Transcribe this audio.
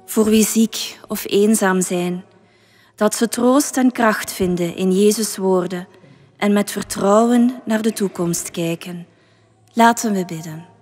voor wie ziek of eenzaam zijn, dat ze troost en kracht vinden in Jezus' woorden en met vertrouwen naar de toekomst kijken. Laten we bidden.